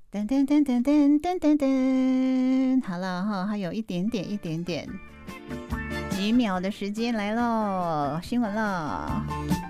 噔噔噔噔噔噔噔噔，好了哈，还有一点点，几秒的时间来喽，新闻了。